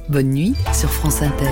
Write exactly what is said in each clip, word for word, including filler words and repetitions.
Bonne nuit sur France Inter.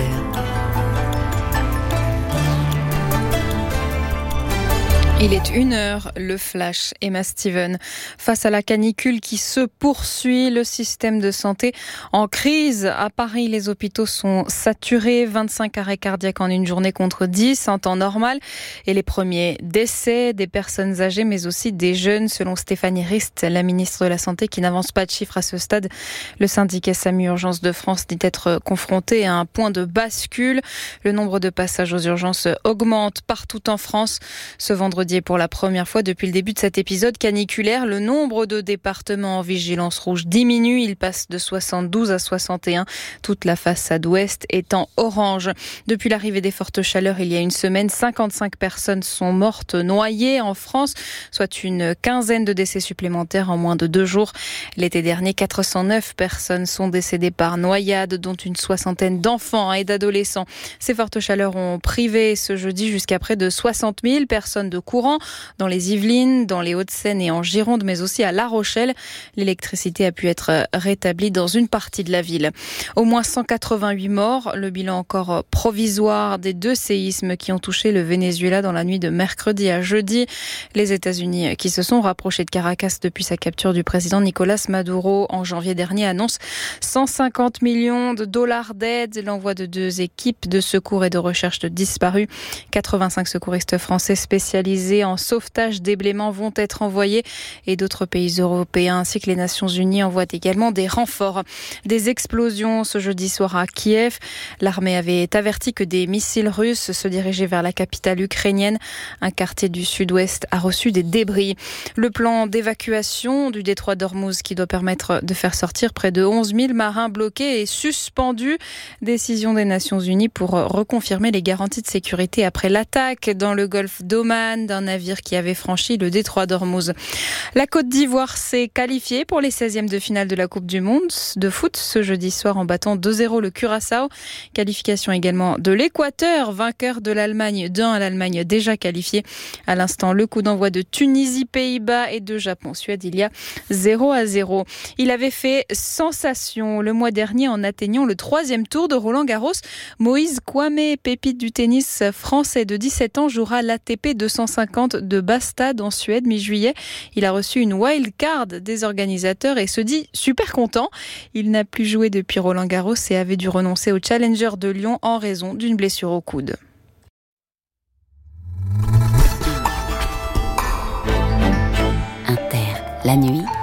Il est une heure, le flash. Emma Steven. Face à la canicule qui se poursuit, le système de santé en crise. À Paris, les hôpitaux sont saturés. vingt-cinq arrêts cardiaques en une journée contre dix en temps normal. Et les premiers décès des personnes âgées, mais aussi des jeunes, selon Stéphanie Rist, la ministre de la Santé, qui n'avance pas de chiffres à ce stade. Le syndicat SAMU Urgences de France dit être confronté à un point de bascule. Le nombre de passages aux urgences augmente partout en France. Ce vendredi, pour la première fois depuis le début de cet épisode caniculaire, le nombre de départements en vigilance rouge diminue. Il passe de soixante-douze à soixante et un, toute la façade ouest étant orange. Depuis l'arrivée des fortes chaleurs il y a une semaine, cinquante-cinq personnes sont mortes noyées en France, soit une quinzaine de décès supplémentaires en moins de deux jours. L'été dernier, quatre cent neuf personnes sont décédées par noyade, dont une soixantaine d'enfants et d'adolescents. Ces fortes chaleurs ont privé ce jeudi jusqu'à près de soixante mille personnes de courant dans les Yvelines, dans les Hauts-de-Seine et en Gironde, mais aussi à La Rochelle. L'électricité a pu être rétablie dans une partie de la ville. Au moins cent quatre-vingt-huit morts, le bilan encore provisoire des deux séismes qui ont touché le Venezuela dans la nuit de mercredi à jeudi. Les États-Unis, qui se sont rapprochés de Caracas depuis sa capture du président Nicolas Maduro en janvier dernier, annoncent cent cinquante millions de dollars d'aide, l'envoi de deux équipes de secours et de recherche de disparus. quatre-vingt-cinq secouristes français spécialisés en sauvetage d'ébléments vont être envoyés et d'autres pays européens ainsi que les Nations Unies envoient également des renforts. Des explosions ce jeudi soir à Kiev. L'armée avait averti que des missiles russes se dirigeaient vers la capitale ukrainienne. Un quartier du sud-ouest a reçu des débris. Le plan d'évacuation du détroit d'Ormuz qui doit permettre de faire sortir près de onze mille marins bloqués est suspendu. Décision des Nations Unies pour reconfirmer les garanties de sécurité après l'attaque dans le golfe d'Oman d'un navire qui avait franchi le détroit d'Ormuz. La Côte d'Ivoire s'est qualifiée pour les seizièmes de finale de la Coupe du Monde de foot ce jeudi soir en battant deux zéro le Curaçao. Qualification également de l'Équateur, vainqueur de l'Allemagne deux à l'Allemagne déjà qualifiée. À l'instant, le coup d'envoi de Tunisie, Pays-Bas et de Japon-Suède, il y a zéro à zéro. Il avait fait sensation le mois dernier en atteignant le troisième tour de Roland-Garros. Moïse Kouamé, pépite du tennis français de dix-sept ans, jouera l'A T P deux cent cinquante de Bastad en Suède mi-juillet. Il a reçu une wild card des organisateurs et se dit super content. Il n'a plus joué depuis Roland-Garros et avait dû renoncer au Challenger de Lyon en raison d'une blessure au coude. Inter, la nuit,